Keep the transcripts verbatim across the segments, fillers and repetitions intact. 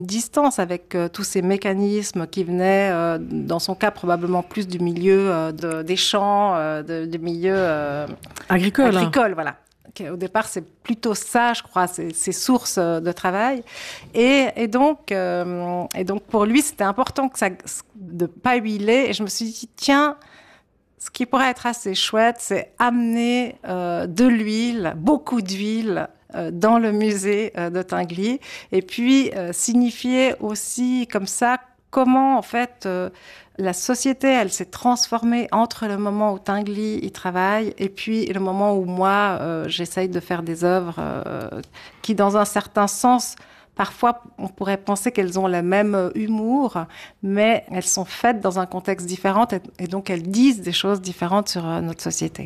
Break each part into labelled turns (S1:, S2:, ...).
S1: distance avec euh, tous ces mécanismes qui venaient, euh, dans son cas, probablement plus du milieu euh, de, des champs, euh, de, du milieu euh,
S2: agricole.
S1: agricole, voilà. Au départ, c'est plutôt ça, je crois, ces, ces sources de travail. Et, et, donc, euh, et donc, pour lui, c'était important que ça, de ne pas huiler. Et je me suis dit, tiens, ce qui pourrait être assez chouette, c'est amener euh, de l'huile, beaucoup d'huile, euh, dans le musée euh, de Tinguely. Et puis, euh, signifier aussi comme ça comment, en fait, euh, la société, elle s'est transformée entre le moment où Tinguely y travaille et puis le moment où moi, euh, j'essaye de faire des œuvres euh, qui, dans un certain sens, parfois, on pourrait penser qu'elles ont le même humour, mais elles sont faites dans un contexte différent et, et donc elles disent des choses différentes sur euh, notre société.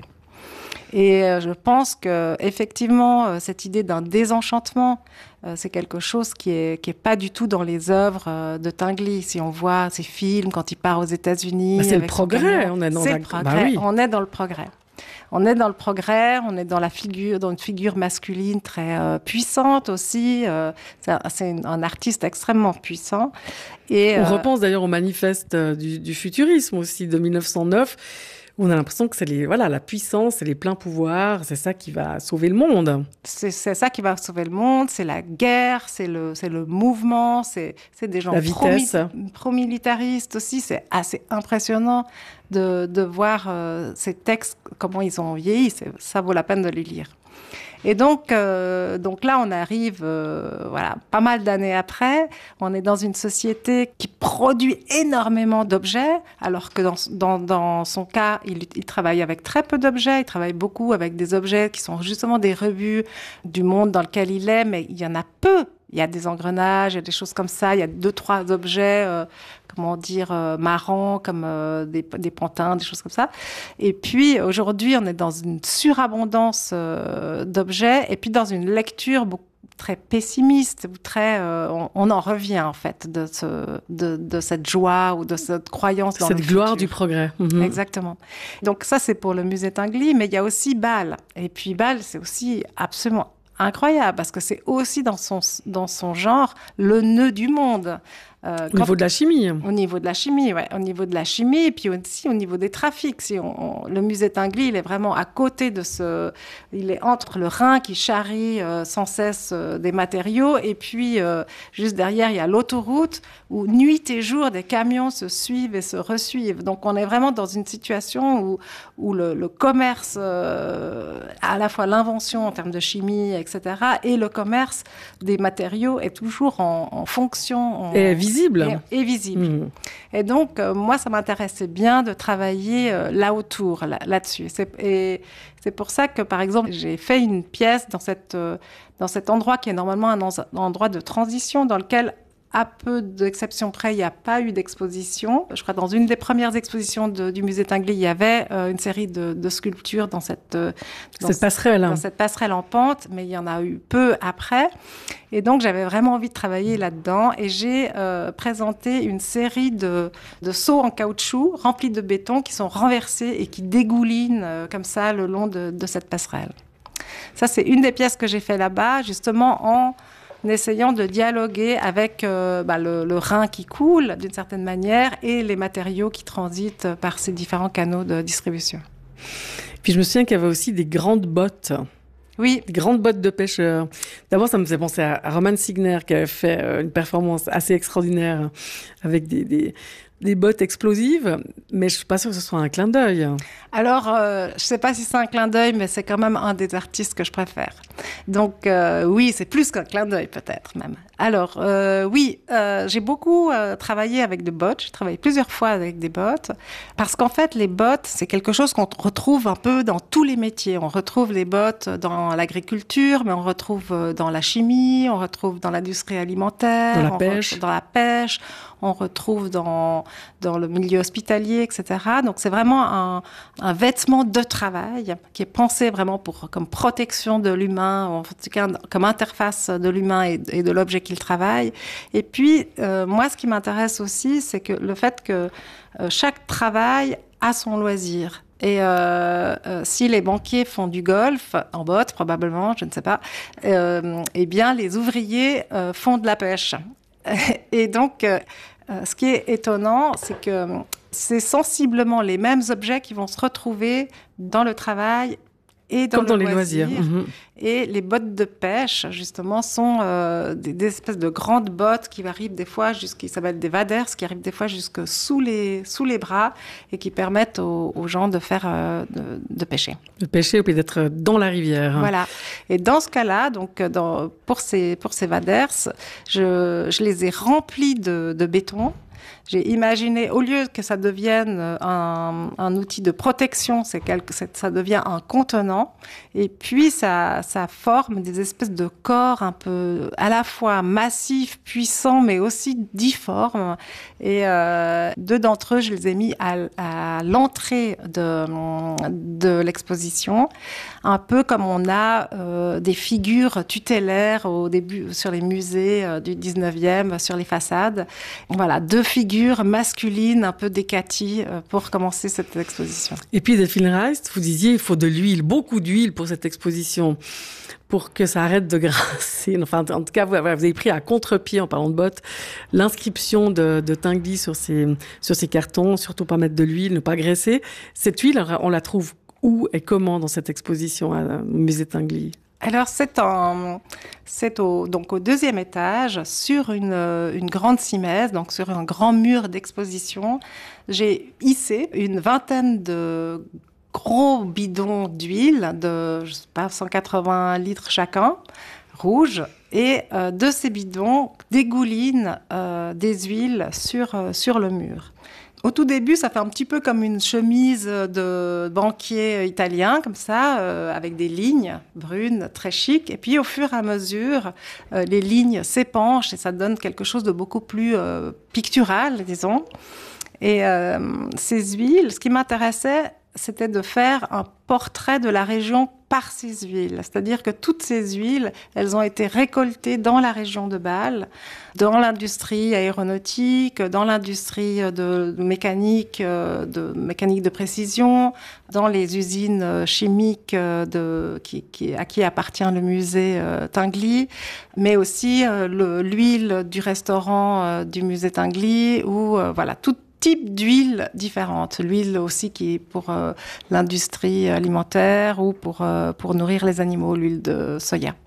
S1: Et euh, je pense que effectivement, euh, cette idée d'un désenchantement, euh, c'est quelque chose qui est qui est pas du tout dans les œuvres euh, de Tinguely. Si on voit ses films quand il part aux États-unis,
S2: bah, c'est le progrès. On est dans
S1: c'est
S2: un...
S1: le progrès.
S2: Bah oui.
S1: On est dans le progrès. On est dans le progrès, on est dans la figure, dans une figure masculine très euh, puissante aussi. Euh, c'est un, c'est une, un artiste extrêmement puissant.
S2: Et on euh... repense d'ailleurs au manifeste du, du futurisme aussi de mille neuf cent neuf. On a l'impression que c'est les, voilà, la puissance, c'est les pleins pouvoirs, c'est ça qui va sauver le monde.
S1: C'est, c'est ça qui va sauver le monde, c'est la guerre, c'est le, c'est le mouvement, c'est, c'est des gens
S2: la vitesse.
S1: Pro, pro-militaristes aussi. C'est assez impressionnant de, de voir euh, ces textes, comment ils ont vieilli. C'est, ça vaut la peine de les lire. Et donc, euh, donc là, on arrive, euh, voilà, pas mal d'années après. On est dans une société qui produit énormément d'objets, alors que dans, dans, dans son cas, il, il travaille avec très peu d'objets. Il travaille beaucoup avec des objets qui sont justement des rebuts du monde dans lequel il est, mais il y en a peu. Il y a des engrenages, il y a des choses comme ça. Il y a deux, trois objets, euh, comment dire, euh, marrants, comme euh, des, des pantins, des choses comme ça. Et puis, aujourd'hui, on est dans une surabondance euh, d'objets et puis dans une lecture beaucoup très pessimiste, ou très, euh, on, on en revient en fait de, ce, de, de cette joie ou de cette croyance dans
S2: cette
S1: le
S2: gloire
S1: futur.
S2: Du progrès. Mmh.
S1: Exactement. Donc ça, c'est pour le musée Tinguely, mais il y a aussi Bâle. Et puis Bâle, c'est aussi absolument incroyable, parce que c'est aussi dans son, dans son genre le nœud du monde.
S2: Euh, au niveau de la chimie.
S1: Au niveau de la chimie, ouais. Au niveau de la chimie, et puis aussi au niveau des trafics. Si on, on, le musée Tinguely, il est vraiment à côté de ce... Il est entre le Rhin qui charrie euh, sans cesse euh, des matériaux, et puis euh, juste derrière, il y a l'autoroute où nuit et jour, des camions se suivent et se resuivent. Donc on est vraiment dans une situation où, où le, le commerce, euh, à la fois l'invention en termes de chimie, et cetera, et le commerce des matériaux est toujours en, en fonction... En,
S2: et visible.
S1: Et, et visible. Mmh. Et donc, euh, moi, ça m'intéressait bien de travailler euh, là autour, là, là-dessus. C'est, et c'est pour ça que, par exemple, j'ai fait une pièce dans, cette, euh, dans cet endroit qui est normalement un, en- un endroit de transition dans lequel, à peu d'exceptions près, il n'y a pas eu d'exposition. Je crois que dans une des premières expositions de, du musée Tinguely, il y avait euh, une série de, de sculptures dans cette, euh, dans
S2: cette passerelle.
S1: Dans cette passerelle en pente, mais il y en a eu peu après. Et donc, j'avais vraiment envie de travailler là-dedans. Et j'ai euh, présenté une série de, de seaux en caoutchouc remplis de béton qui sont renversés et qui dégoulinent euh, comme ça le long de, de cette passerelle. Ça, c'est une des pièces que j'ai fait là-bas, justement en essayant de dialoguer avec euh, bah, le, le Rhin qui coule d'une certaine manière et les matériaux qui transitent par ces différents canaux de distribution.
S2: Puis je me souviens qu'il y avait aussi des grandes bottes.
S1: Oui.
S2: Des grandes bottes de pêcheurs. D'abord, ça me faisait penser à Roman Signer qui avait fait euh, une performance assez extraordinaire avec des, des, des bottes explosives, mais je suis pas sûre que ce soit un clin d'œil.
S1: Alors, euh, je sais pas si c'est un clin d'œil, mais c'est quand même un des artistes que je préfère. Donc, euh, oui, c'est plus qu'un clin d'œil peut-être même. Alors, euh, oui, euh, j'ai beaucoup euh, travaillé avec des bottes. J'ai travaillé plusieurs fois avec des bottes. Parce qu'en fait, les bottes, c'est quelque chose qu'on retrouve un peu dans tous les métiers. On retrouve les bottes dans l'agriculture, mais on retrouve dans la chimie, on retrouve dans l'industrie alimentaire.
S2: Dans la pêche.
S1: Dans la pêche. On retrouve dans, dans le milieu hospitalier, et cetera. Donc, c'est vraiment un, un vêtement de travail qui est pensé vraiment pour, comme protection de l'humain, en tout cas comme interface de l'humain et, et de l'objet qu'il travaille. Et puis, euh, moi, ce qui m'intéresse aussi, c'est que le fait que euh, chaque travail a son loisir. Et euh, euh, si les banquiers font du golf, en botte probablement, je ne sais pas, euh, eh bien, les ouvriers euh, font de la pêche. Et donc, euh, ce qui est étonnant, c'est que c'est sensiblement les mêmes objets qui vont se retrouver dans le travail et dans,
S2: Comme dans
S1: le
S2: les
S1: loisir.
S2: loisirs. Mmh.
S1: Et les bottes de pêche, justement, sont euh, des, des espèces de grandes bottes qui arrivent des fois jusqu'à, qui s'appellent des waders, qui arrivent des fois jusque sous les, sous les bras et qui permettent aux, aux gens de faire, euh, de, de pêcher.
S2: De pêcher ou puis d'être dans la rivière.
S1: Voilà. Et dans ce cas-là, donc, dans, pour ces, pour ces waders, je, je les ai remplis de, de béton. J'ai imaginé, au lieu que ça devienne un, un outil de protection, c'est quelque, c'est, ça devient un contenant. Et puis, ça, ça forme des espèces de corps un peu à la fois massifs, puissants, mais aussi difformes. Et euh, deux d'entre eux, je les ai mis à, à l'entrée de, de l'exposition, un peu comme on a euh, des figures tutélaires au début sur les musées euh, du dix-neuvième, sur les façades. Voilà, deux figures masculines, un peu décaties, euh, pour commencer cette exposition.
S2: Et puis, Delphine Reist, vous disiez, il faut de l'huile, beaucoup d'huile pour cette exposition, pour que ça arrête de grasser. Enfin, en tout cas, vous, vous avez pris à contre-pied, en parlant de bottes, l'inscription de, de Tinguely sur ces, sur ces cartons, surtout pas mettre de l'huile, ne pas graisser. Cette huile, on la trouve où et comment dans cette exposition au musée Tinguely ?
S1: Alors, c'est, en, c'est au, donc au deuxième étage, sur une, une grande simèse, donc sur un grand mur d'exposition. J'ai hissé une vingtaine de gros bidons d'huile, de je sais pas, cent quatre-vingts litres chacun, rouges. Et euh, de ces bidons dégoulinent euh, des huiles sur, euh, sur le mur. Au tout début, ça fait un petit peu comme une chemise de banquier italien, comme ça, euh, avec des lignes brunes, très chic. Et puis, au fur et à mesure, euh, les lignes s'épanchent et ça donne quelque chose de beaucoup plus euh, pictural, disons. Et euh, ces huiles, ce qui m'intéressait, c'était de faire un portrait de la région par ces huiles. C'est-à-dire que toutes ces huiles, elles ont été récoltées dans la région de Bâle, dans l'industrie aéronautique, dans l'industrie de mécanique, de mécanique de précision, dans les usines chimiques de, qui, qui, à qui appartient le musée Tinguely, mais aussi le, l'huile du restaurant du musée Tinguely, ou voilà, toute types d'huiles différentes. L'huile aussi qui est pour euh, l'industrie alimentaire ou pour, euh, pour nourrir les animaux, l'huile de soya.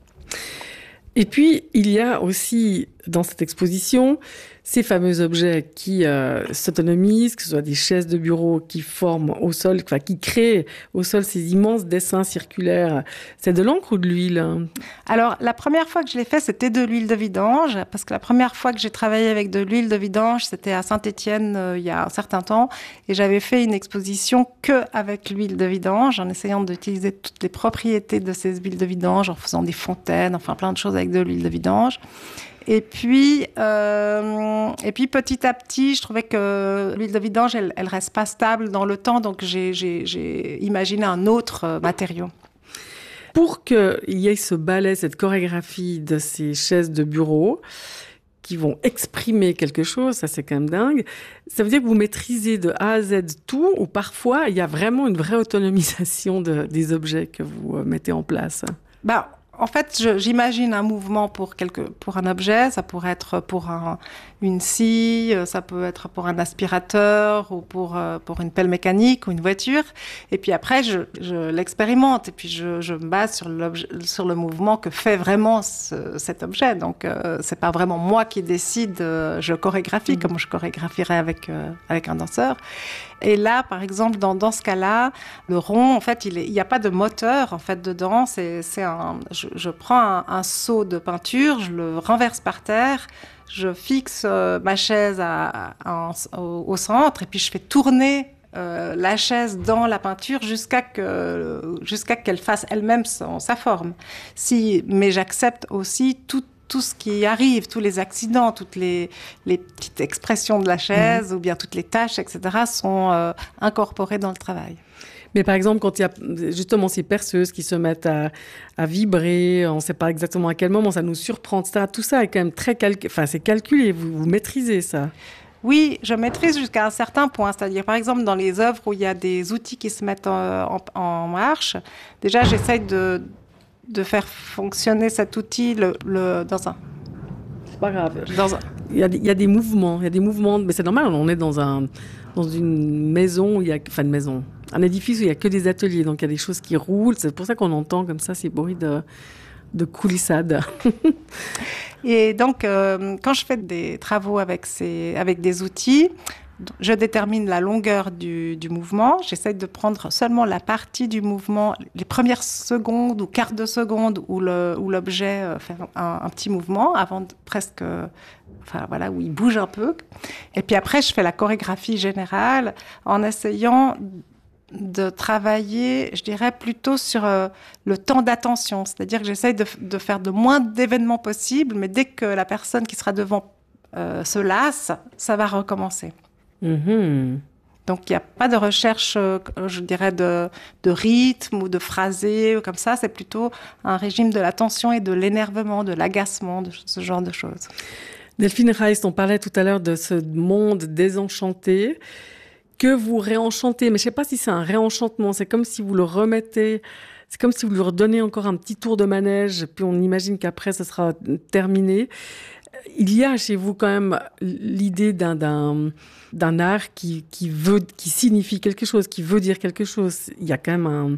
S2: Et puis, il y a aussi, dans cette exposition, ces fameux objets qui euh, s'autonomisent, que ce soit des chaises de bureau qui forment au sol, enfin, qui créent au sol ces immenses dessins circulaires. C'est de l'encre ou de l'huile ?
S1: Alors, la première fois que je l'ai fait, c'était de l'huile de vidange, parce que la première fois que j'ai travaillé avec de l'huile de vidange, c'était à Saint-Étienne euh, il y a un certain temps, et j'avais fait une exposition que avec l'huile de vidange, en essayant d'utiliser toutes les propriétés de ces huiles de vidange, en faisant des fontaines, enfin plein de choses avec de l'huile de vidange. Et puis, euh, et puis petit à petit, je trouvais que l'huile de vidange, elle, elle reste pas stable dans le temps, donc j'ai, j'ai, j'ai imaginé un autre matériau.
S2: Pour qu'il y ait ce ballet, cette chorégraphie de ces chaises de bureau qui vont exprimer quelque chose, ça c'est quand même dingue, ça veut dire que vous maîtrisez de A à Z tout, ou parfois il y a vraiment une vraie autonomisation de, des objets que vous mettez en place ?
S1: Bah, en fait, je, j'imagine un mouvement pour, quelque, pour un objet, ça pourrait être pour un, une scie, ça peut être pour un aspirateur ou pour, euh, pour une pelle mécanique ou une voiture. Et puis après, je, je l'expérimente et puis je, je me base sur, sur le mouvement que fait vraiment ce, cet objet. Donc, euh, c'est pas vraiment moi qui décide, euh, je chorégraphie mmh. comme je chorégraphierais avec, euh, avec un danseur. Et là, par exemple, dans, dans ce cas-là, le rond, en fait, il n'y a pas de moteur en fait, dedans. C'est, c'est un, je, je prends un, un seau de peinture, je le renverse par terre, je fixe euh, ma chaise à, à, au, au centre et puis je fais tourner euh, la chaise dans la peinture jusqu'à, que, jusqu'à qu'elle fasse elle-même son, sa forme. Si, mais j'accepte aussi tout tout ce qui arrive, tous les accidents, toutes les, les petites expressions de la chaise, mmh. ou bien toutes les tâches, et cetera, sont euh, incorporées dans le travail.
S2: Mais par exemple, quand il y a justement ces perceuses qui se mettent à, à vibrer, on ne sait pas exactement à quel moment, ça nous surprend, et cetera. Tout ça est quand même très calculé, enfin, c'est calculé, vous, vous maîtrisez ça.
S1: Oui, je maîtrise jusqu'à un certain point. C'est-à-dire, par exemple, dans les œuvres où il y a des outils qui se mettent en, en, en marche, déjà, j'essaye de... de faire fonctionner cet outil le, le, dans un...
S2: c'est pas grave.
S1: Dans un...
S2: il, y a, il y a des mouvements, il y a des mouvements, mais c'est normal, on est dans, un, dans une maison, où il y a, enfin une maison, un édifice où il n'y a que des ateliers, donc il y a des choses qui roulent, c'est pour ça qu'on entend comme ça ces bruits de, de coulissade.
S1: Et donc, euh, quand je fais des travaux avec, ces, avec des outils, je détermine la longueur du, du mouvement. J'essaie de prendre seulement la partie du mouvement, les premières secondes ou quarts de seconde où, le, où l'objet euh, fait un, un petit mouvement, avant de, presque, enfin voilà, où il bouge un peu. Et puis après, je fais la chorégraphie générale en essayant de travailler, je dirais, plutôt sur euh, le temps d'attention. C'est-à-dire que j'essaye de, de faire de moins d'événements possibles, mais dès que la personne qui sera devant euh, se lasse, ça va recommencer.
S2: Mm-hmm.
S1: Donc, il n'y a pas de recherche, euh, je dirais, de, de rythme ou de phrasé ou comme ça. C'est plutôt un régime de l'attention et de l'énervement, de l'agacement, de ce genre de choses.
S2: Delphine Reist, on parlait tout à l'heure de ce monde désenchanté que vous réenchantez. Mais je ne sais pas si c'est un réenchantement. C'est comme si vous le remettez... C'est comme si vous lui redonnez encore un petit tour de manège, puis on imagine qu'après, ça sera terminé. Il y a chez vous quand même l'idée d'un, d'un, d'un art qui, qui, veut, qui signifie quelque chose, qui veut dire quelque chose. Il y a quand même un...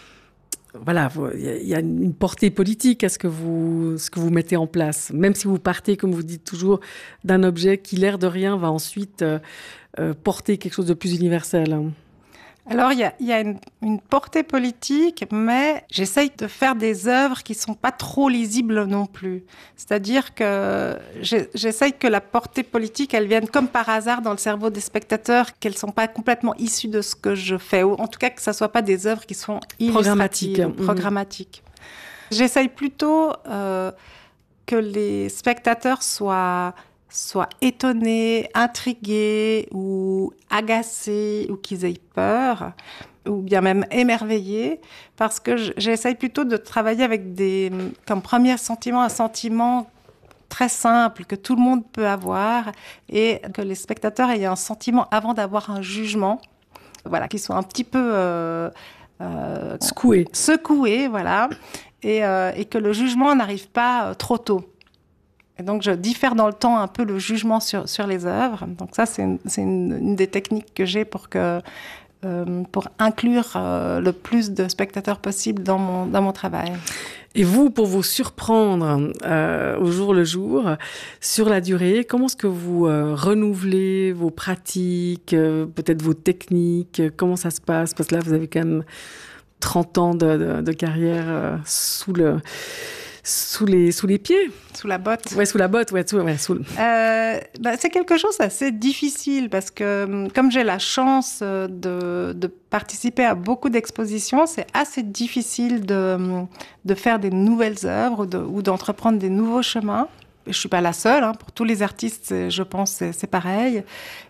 S2: Voilà, il y a une portée politique à ce que vous, ce que vous mettez en place. Même si vous partez, comme vous dites toujours, d'un objet qui, l'air de rien, va ensuite euh, euh, porter quelque chose de plus universel.
S1: Alors, il y a, y a une, une portée politique, mais j'essaye de faire des œuvres qui ne sont pas trop lisibles non plus. C'est-à-dire que j'essaye que la portée politique, elle vienne comme par hasard dans le cerveau des spectateurs, qu'elles ne sont pas complètement issues de ce que je fais, ou en tout cas que ce ne soit pas des œuvres qui sont illustratives, programmatiques. programmatiques. Mmh. J'essaye plutôt euh, que les spectateurs soient... soient étonnés, intrigués ou agacés ou qu'ils aient peur ou bien même émerveillés parce que j'essaye plutôt de travailler avec des, comme premier sentiment, un sentiment très simple que tout le monde peut avoir et que les spectateurs aient un sentiment avant d'avoir un jugement, voilà, qu'ils soient un petit peu euh, euh,
S2: secoués,
S1: secoués, voilà, et, euh, et que le jugement n'arrive pas trop tôt. Et donc, je diffère dans le temps un peu le jugement sur, sur les œuvres. Donc ça, c'est une, c'est une, une des techniques que j'ai pour, que, euh, pour inclure euh, le plus de spectateurs possible dans mon, dans mon travail.
S2: Et vous, pour vous surprendre euh, au jour le jour, sur la durée, comment est-ce que vous euh, renouvelez vos pratiques, euh, peut-être vos techniques, comment ça se passe? Parce que là, vous avez quand même trente ans de, de, de carrière euh, sous le... Sous les, sous les pieds.
S1: Sous la botte.
S2: Ouais, sous la botte, ouais. Sous, ouais sous...
S1: Euh, bah, c'est quelque chose d'assez difficile parce que comme j'ai la chance de, de participer à beaucoup d'expositions, c'est assez difficile de, de faire des nouvelles œuvres ou, de, ou d'entreprendre des nouveaux chemins. Je ne suis pas la seule, hein, pour tous les artistes, je pense c'est, c'est pareil.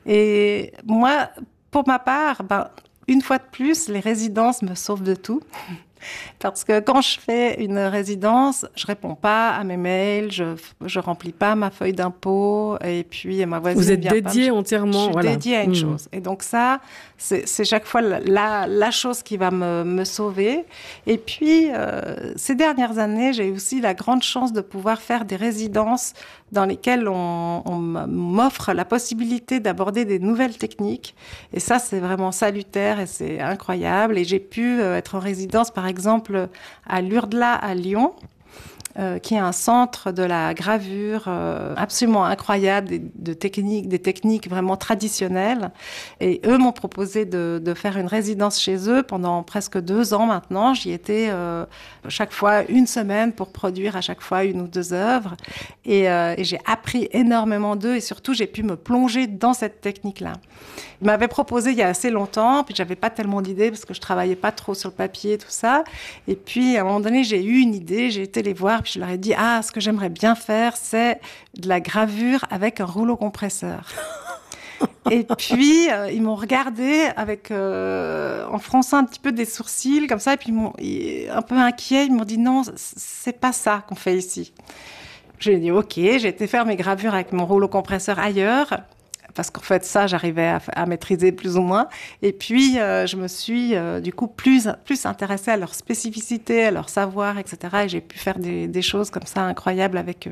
S1: Et moi, pour ma part, ben, une fois de plus, les résidences me sauvent de tout. Parce que quand je fais une résidence, je réponds pas à mes mails, je je remplis pas ma feuille d'impôt et puis ma voisine.
S2: Vous êtes
S1: vient
S2: dédié
S1: pas me...
S2: entièrement.
S1: Je suis
S2: voilà.
S1: dédiée à une
S2: mmh.
S1: chose. Et donc ça, c'est, c'est chaque fois la, la chose qui va me, me sauver. Et puis, euh, ces dernières années, j'ai aussi la grande chance de pouvoir faire des résidences dans lesquelles on, on m'offre la possibilité d'aborder des nouvelles techniques. Et ça, c'est vraiment salutaire et c'est incroyable. Et j'ai pu être en résidence, par exemple, à l'Urdla à Lyon, euh, qui est un centre de la gravure euh, absolument incroyable, des, de techniques, des techniques vraiment traditionnelles. Et eux m'ont proposé de, de faire une résidence chez eux pendant presque deux ans maintenant. J'y étais euh, chaque fois une semaine pour produire à chaque fois une ou deux œuvres. Et, euh, et j'ai appris énormément d'eux et surtout, j'ai pu me plonger dans cette technique-là. Ils m'avaient proposé il y a assez longtemps, puis j'avais pas tellement d'idées parce que je travaillais pas trop sur le papier, tout ça. Et puis, à un moment donné, j'ai eu une idée, j'ai été les voir, puis je leur ai dit « Ah, ce que j'aimerais bien faire, c'est de la gravure avec un rouleau compresseur. » Et puis, euh, ils m'ont regardé avec, euh, en fronçant un petit peu des sourcils, comme ça, et puis ils m'ont, ils, un peu inquiets, ils m'ont dit « Non, c'est pas ça qu'on fait ici. » J'ai dit « Ok », j'ai été faire mes gravures avec mon rouleau compresseur ailleurs, parce qu'en fait, ça, j'arrivais à, à maîtriser plus ou moins. Et puis, euh, je me suis, euh, du coup, plus, plus intéressée à leur spécificité, à leur savoir, et cetera. Et j'ai pu faire des, des choses comme ça incroyables avec eux.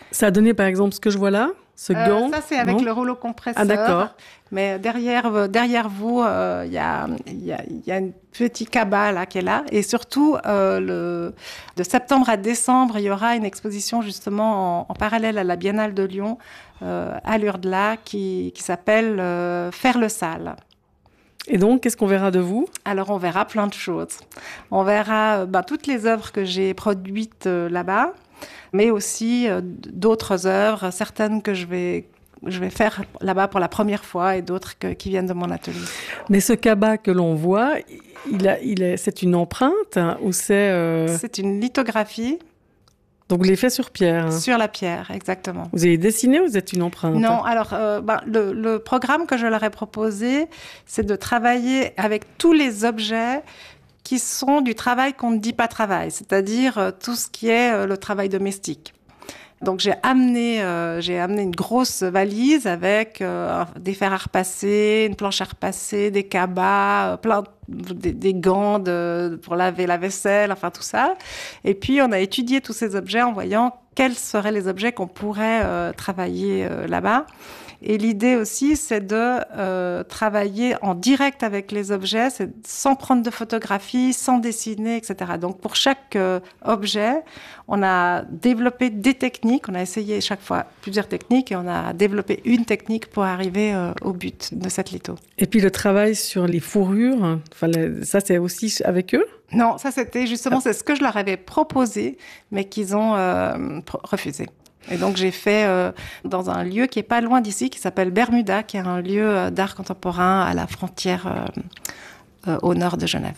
S2: Ça a donné par exemple ce que je vois là, ce
S1: Euh,
S2: gant.
S1: ça, c'est avec
S2: non
S1: le rouleau compresseur.
S2: Ah d'accord.
S1: Mais derrière, euh, derrière vous, euh, il y a, il y a, il y a un petit cabas là qui est là. Et surtout, euh, le, de septembre à décembre, il y aura une exposition justement en, en parallèle à la Biennale de Lyon, euh, à l'Urdela, qui, qui s'appelle euh, Faire le sale.
S2: Et donc, qu'est-ce qu'on verra de vous?
S1: Alors, on verra plein de choses. On verra euh, ben, toutes les œuvres que j'ai produites euh, là-bas, mais aussi euh, d'autres œuvres, certaines que je vais, je vais faire là-bas pour la première fois et d'autres que, qui viennent de mon atelier.
S2: Mais ce cabas que l'on voit, il a, il est, c'est une empreinte hein, ou c'est... euh,
S1: C'est une lithographie
S2: Donc, vous l'avez fait sur pierre. Hein.
S1: sur la pierre, exactement.
S2: Vous avez dessiné ou vous êtes une empreinte?
S1: Non, alors euh, ben, le, le programme que je leur ai proposé, c'est de travailler avec tous les objets qui sont du travail qu'on ne dit pas travail, c'est-à-dire euh, tout ce qui est euh, le travail domestique. Donc j'ai amené, euh, j'ai amené une grosse valise avec euh, des fers à repasser, une planche à repasser, des cabas, euh, plein de, des, des gants de, pour laver la vaisselle, enfin tout ça. Et puis on a étudié tous ces objets en voyant quels seraient les objets qu'on pourrait euh, travailler euh, là-bas. Et l'idée aussi, c'est de euh, travailler en direct avec les objets, c'est sans prendre de photographie, sans dessiner, et cetera. Donc pour chaque euh, objet, on a développé des techniques, on a essayé chaque fois plusieurs techniques et on a développé une technique pour arriver euh, au but de cette litho.
S2: Et puis le travail sur les fourrures, enfin, le- ça c'est aussi avec eux?
S1: Non, ça c'était justement, c'est ce que je leur avais proposé, mais qu'ils ont euh, pro- refusé. Et donc j'ai fait euh, dans un lieu qui est pas loin d'ici, qui s'appelle Bermuda, qui est un lieu euh, d'art contemporain à la frontière euh, euh, au nord de Genève.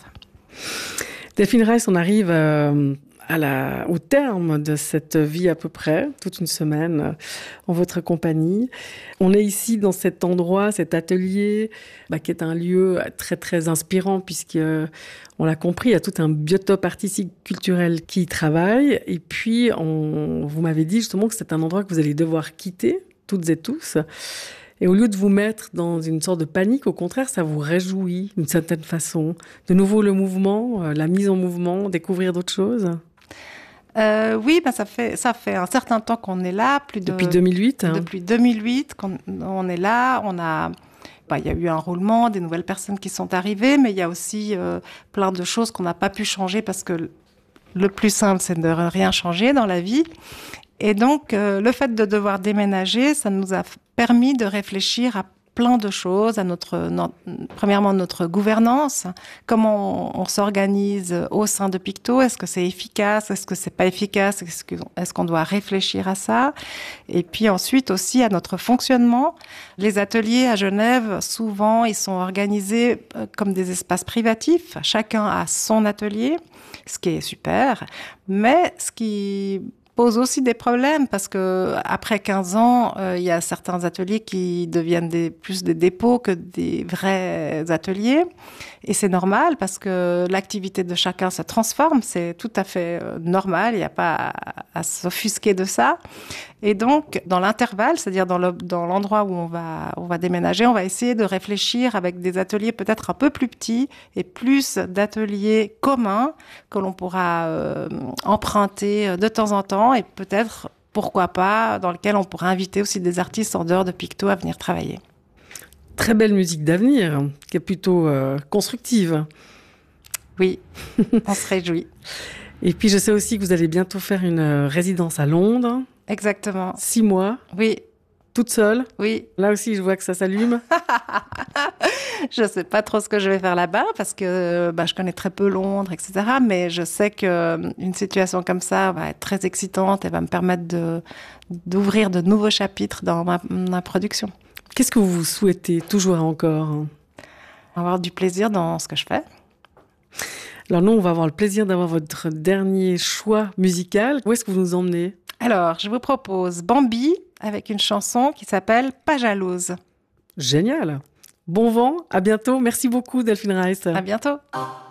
S2: Delphine Reiss, on arrive euh, à la, au terme de cette vie à peu près, toute une semaine euh, en votre compagnie. On est ici dans cet endroit, cet atelier, bah, qui est un lieu très très inspirant puisque, euh, on l'a compris, il y a tout un biotope artistique culturel qui y travaille. Et puis, on, vous m'avez dit justement que c'est un endroit que vous allez devoir quitter, toutes et tous. Et au lieu de vous mettre dans une sorte de panique, au contraire, ça vous réjouit d'une certaine façon. De nouveau, le mouvement, euh, la mise en mouvement, découvrir d'autres choses.
S1: Euh, oui, ben ça fait ça fait un certain temps qu'on est là, plus de
S2: Depuis deux mille huit. Hein.
S1: depuis deux mille huit qu'on on est là. On a ben, il y a eu un roulement, des nouvelles personnes qui sont arrivées, mais il y a aussi euh, plein de choses qu'on n'a pas pu changer parce que le plus simple, c'est de rien changer dans la vie. Et donc, euh, le fait de devoir déménager, ça nous a permis de réfléchir à plein de choses, à notre, no, premièrement notre gouvernance, comment on, on s'organise au sein de Picto, est-ce que c'est efficace, est-ce que c'est pas efficace, est-ce, que, est-ce qu'on doit réfléchir à ça, et puis ensuite aussi à notre fonctionnement. Les ateliers à Genève, souvent, ils sont organisés comme des espaces privatifs, chacun a son atelier, ce qui est super, mais ce qui pose aussi des problèmes parce que après quinze ans, euh, il y a certains ateliers qui deviennent des, plus des dépôts que des vrais ateliers. Et c'est normal parce que l'activité de chacun se transforme. C'est tout à fait euh, normal. Il n'y a pas à, à s'offusquer de ça. Et donc, dans l'intervalle, c'est-à-dire dans, le, dans l'endroit où on va, on va déménager, on va essayer de réfléchir avec des ateliers peut-être un peu plus petits et plus d'ateliers communs que l'on pourra euh, emprunter de temps en temps et peut-être, pourquoi pas, dans lequel on pourra inviter aussi des artistes en dehors de Picto à venir travailler.
S2: Très belle musique d'avenir, qui est plutôt euh, constructive.
S1: Oui, on se réjouit.
S2: Et puis, je sais aussi que vous allez bientôt faire une résidence à Londres.
S1: Exactement.
S2: Six mois.
S1: Oui.
S2: Toute seule.
S1: Oui.
S2: Là aussi, je vois que ça s'allume.
S1: Je ne sais pas trop ce que je vais faire là-bas parce que bah, je connais très peu Londres, et cetera. Mais je sais qu'une situation comme ça va être très excitante et va me permettre de, d'ouvrir de nouveaux chapitres dans ma, ma production.
S2: Qu'est-ce que vous souhaitez toujours et encore?
S1: Avoir du plaisir dans ce que je fais.
S2: Alors nous, on va avoir le plaisir d'avoir votre dernier choix musical. Où est-ce que vous nous emmenez?
S1: Alors, je vous propose Bambi avec une chanson qui s'appelle Pas jalouse.
S2: Génial. Bon vent, à bientôt. Merci beaucoup Delphine Reiss.
S1: À bientôt.